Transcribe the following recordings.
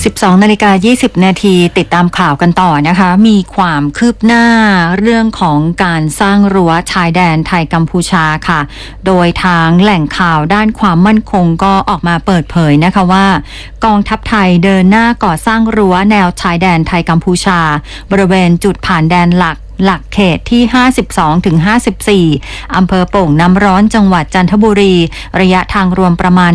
12:20 นาทีติดตามข่าวกันต่อนะคะมีความคืบหน้าเรื่องของการสร้างรั้วชายแดนไทยกัมพูชาค่ะโดยทางแหล่งข่าวด้านความมั่นคงก็ออกมาเปิดเผยนะคะว่ากองทัพไทยเดินหน้าก่อสร้างรั้วแนวชายแดนไทยกัมพูชาบริเวณจุดผ่านแดนหลักเขตที่ 52-54 อำเภอโป่งน้ำร้อนจังหวัดจันทบุรีระยะทางรวมประมาณ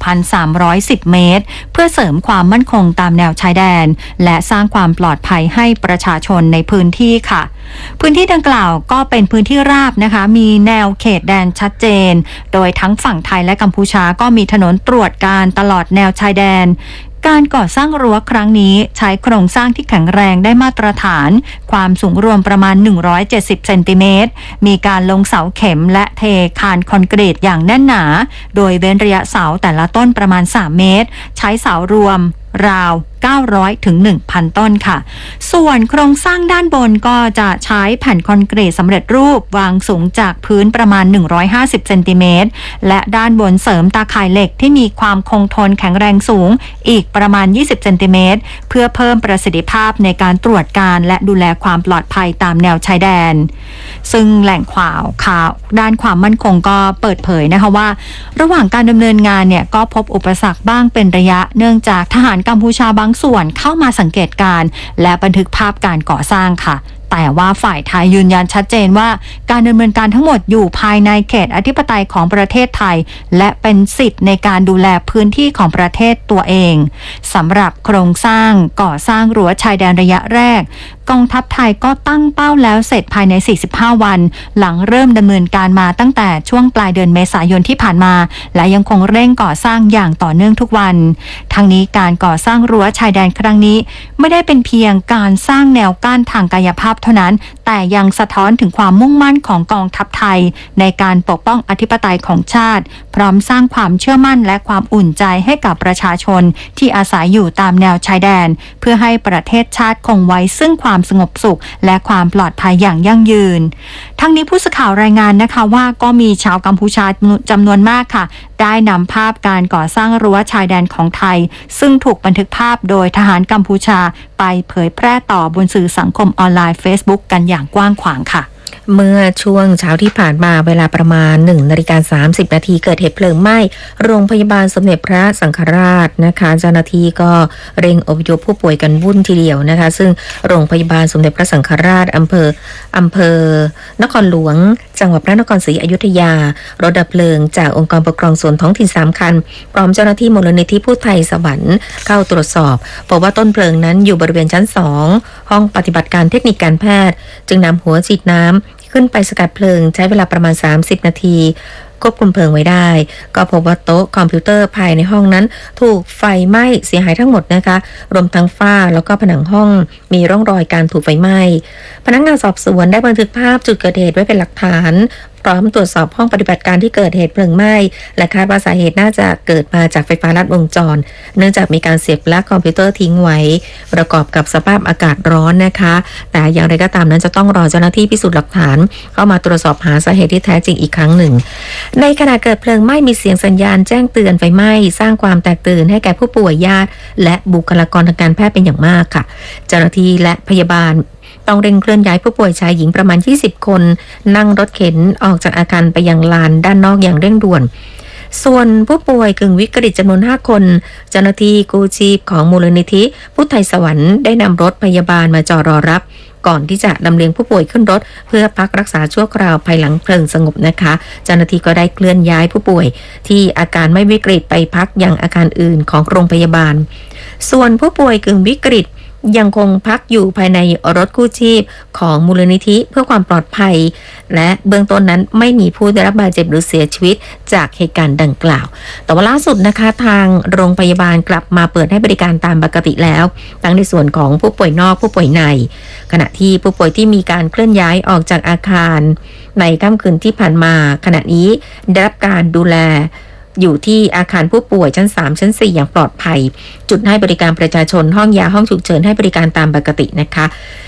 1,310 เมตรเพื่อเสริมความมั่นคงตามแนวชายแดนและสร้างความปลอดภัยให้ประชาชนในพื้นที่ค่ะพื้นที่ดังกล่าวก็เป็นพื้นที่ราบนะคะมีแนวเขตแดนชัดเจนโดยทั้งฝั่งไทยและกัมพูชาก็มีถนนตรวจการตลอดแนวชายแดนการก่อสร้างรั้วครั้งนี้ใช้โครงสร้างที่แข็งแรงได้มาตรฐานความสูงรวมประมาณ170เซนติเมตรมีการลงเสาเข็มและเทคานคอนกรีตอย่างแน่นหนาโดยเว้นระยะเสาแต่ละต้นประมาณ3เมตรใช้เสารวมราว900 ถึง 1,000 ต้นค่ะส่วนโครงสร้างด้านบนก็จะใช้แผ่นคอนกรีตสำเร็จรูปวางสูงจากพื้นประมาณ150เซนติเมตรและด้านบนเสริมตาข่ายเหล็กที่มีความคงทนแข็งแรงสูงอีกประมาณ20เซนติเมตรเพื่อเพิ่มประสิทธิภาพในการตรวจการและดูแลความปลอดภัยตามแนวชายแดนซึ่งแหล่งข่าวด้านความมั่นคงก็เปิดเผยนะคะว่าระหว่างการดำเนินงานเนี่ยก็พบอุปสรรคบ้างเป็นระยะเนื่องจากทหารกัมพูชาบางส่วนเข้ามาสังเกตการณ์และบันทึกภาพการก่อสร้างค่ะแต่ว่าฝ่ายไทยยืนยันชัดเจนว่าการดำเนินการทั้งหมดอยู่ภายในเขตอธิปไตยของประเทศไทยและเป็นสิทธิ์ในการดูแลพื้นที่ของประเทศตัวเองสำหรับโครงสร้างก่อสร้างรั้วชายแดนระยะแรกกองทัพไทยก็ตั้งเป้าแล้วเสร็จภายใน45วันหลังเริ่มดำเนินการมาตั้งแต่ช่วงปลายเดือนเมษายนที่ผ่านมาและยังคงเร่งก่อสร้างอย่างต่อเนื่องทุกวันทั้งนี้การก่อสร้างรั้วชายแดนครั้งนี้ไม่ได้เป็นเพียงการสร้างแนวกั้นทางกายภาพเท่านั้นแต่ยังสะท้อนถึงความมุ่งมั่นของกองทัพไทยในการปกป้องอธิปไตยของชาติพร้อมสร้างความเชื่อมั่นและความอุ่นใจให้กับประชาชนที่อาศัยอยู่ตามแนวชายแดนเพื่อให้ประเทศชาติคงไว้ซึ่งความสงบสุขและความปลอดภัยอย่างยั่งยืนทั้งนี้ผู้สื่อข่าวรายงานนะคะว่าก็มีชาวกัมพูชาจำนวนมากค่ะได้นำภาพการก่อสร้างรั้วชายแดนของไทยซึ่งถูกบันทึกภาพโดยทหารกัมพูชาไปเผยแพร่ต่อบนสื่อสังคมออนไลน์ Facebook กันอย่างกว้างขวางค่ะเมื่อช่วงเช้าที่ผ่านมาเวลาประมาณ 1:30 นาทีเกิดเหตุเพลิงไหม้โรงพยาบาลสมเด็จพระสังฆราชนะคะเจ้าหน้าที่ก็เร่งอพยพผู้ป่วยกันวุ่นทีเดียวนะคะซึ่งโรงพยาบาลสมเด็จพระสังฆราชอำเภอนครหลวงจังหวัดพระนครศรีอยุธยารถดับเพลิงจากองค์กรปกครองส่วนท้องถิ่น3คันพร้อมเจ้าหน้าที่มูลนิธิพุทธไทยสวรรค์เข้าตรวจสอบพบว่าต้นเพลิงนั้นอยู่บริเวณชั้น2ห้องปฏิบัติการเทคนิคการแพทย์จึงนำหัวฉีดน้ำขึ้นไปสกัดเพลิงใช้เวลาประมาณ30นาทีควบคุมเพลิงไว้ได้ก็พบว่าโต๊ะคอมพิวเตอร์ภายในห้องนั้นถูกไฟไหม้เสียหายทั้งหมดนะคะรวมทั้งฝ้าแล้วก็ผนังห้องมีร่องรอยการถูกไฟไหม้พนักงานสอบสวนได้บันทึกภาพจุดเกิดเหตุไว้เป็นหลักฐานพร้อมตรวจสอบห้องปฏิบัติการที่เกิดเหตุเพลิงไหม้และคาดว่าสาเหตุน่าจะเกิดมาจากไฟฟ้าลัดวงจรเนื่องจากมีการเสียบปลั๊กคอมพิวเตอร์ทิ้งไว้ประกอบกับสภาพอากาศร้อนนะคะแต่อย่างไรก็ตามนั้นจะต้องรอเจ้าหน้าที่พิสูจน์หลักฐานเข้ามาตรวจสอบหาสาเหตุที่แท้จริงอีกครั้งหนึ่งในขณะเกิดเพลิงไหม้มีเสียงสัญญาณแจ้งเตือนไฟไหม้สร้างความแตกตื่นให้แก่ผู้ป่วยญาติและบุคลากรทางการแพทย์เป็นอย่างมากค่ะเจ้าหน้าที่และพยาบาลต้องเร่งเคลื่อนย้ายผู้ป่วยชายหญิงประมาณ20คนนั่งรถเข็นออกจากอาคารไปยังลานด้านนอกอย่างเร่งด่วนส่วนผู้ป่วยกึ่งวิกฤตจำนวน5คนเจ้าหน้าที่กู้ชีพของมูลนิธิพุทธไทยสวรรค์ได้นำรถพยาบาลมาจอดรอรับก่อนที่จะลำเลียงผู้ป่วยขึ้นรถเพื่อพักรักษาชั่วคราวภายหลังเพลิงสงบนะคะเจ้าหน้าที่ก็ได้เคลื่อนย้ายผู้ป่วยที่อาการไม่วิกฤตไปพักยังอาคารอื่นของโรงพยาบาลส่วนผู้ป่วยกึ่งวิกฤตยังคงพักอยู่ภายในรถกู้ชีพของมูลนิธิเพื่อความปลอดภัยและเบื้องต้นนั้นไม่มีผู้ได้รับบาดเจ็บหรือเสียชีวิตจากเหตุการณ์ดังกล่าวแต่ว่าล่าสุดนะคะทางโรงพยาบาลกลับมาเปิดให้บริการตามปกติแล้วทั้งในส่วนของผู้ป่วยนอกผู้ป่วยในขณะที่ผู้ป่วยที่มีการเคลื่อนย้ายออกจากอาคารในค่ำคืนที่ผ่านมาขณะนี้ได้รับการดูแลอยู่ที่อาคารผู้ป่วยชั้น3ชั้น4อย่างปลอดภัยจุดให้บริการประชาชนห้องยาห้องฉุกเฉินให้บริการตามปกตินะคะ